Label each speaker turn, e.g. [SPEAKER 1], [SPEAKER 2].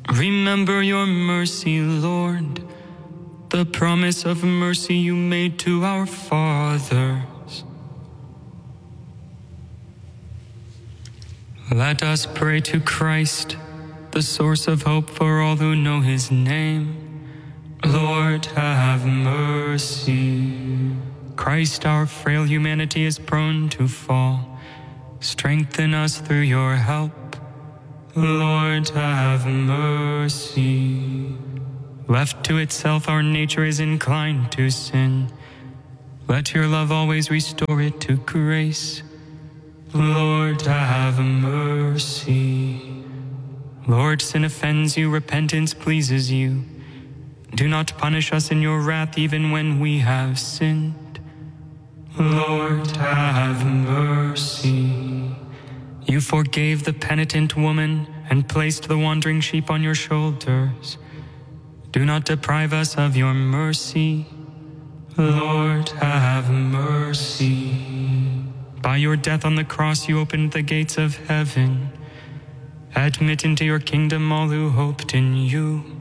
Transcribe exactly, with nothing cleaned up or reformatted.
[SPEAKER 1] Remember your mercy, Lord, the promise of mercy you made to our fathers. Let us pray to Christ, the source of hope for all who know his name. Lord, have mercy. Christ, our frail humanity is prone to fall. Strengthen us through your help. Lord, have mercy. Left to itself, our nature is inclined to sin. Let your love always restore it to grace. Lord, have mercy. Lord, sin offends you, repentance pleases you. Do not punish us in your wrath even when we have sinned. Lord, have mercy. You forgave the penitent woman and placed the wandering sheep on your shoulders. Do not deprive us of your mercy. Lord, have mercy. By your death on the cross, you opened the gates of heaven. Admit into your kingdom all who hoped in you.